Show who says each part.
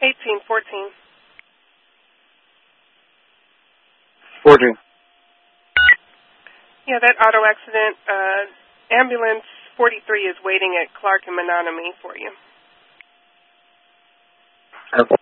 Speaker 1: 1814.
Speaker 2: 14.
Speaker 1: Yeah, that auto accident, ambulance 43 is waiting at Clark and Menominee for you.
Speaker 2: Okay.